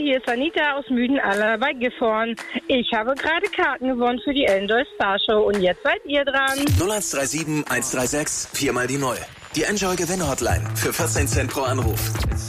hier ist Anita aus Müden-Aller bei Gifhorn. Ich habe gerade Karten gewonnen für die Enjoy Star Show und jetzt seid ihr dran. 0137 136 4 mal die 0. Die Enjoy Gewinn Hotline für 14 Cent pro Anruf.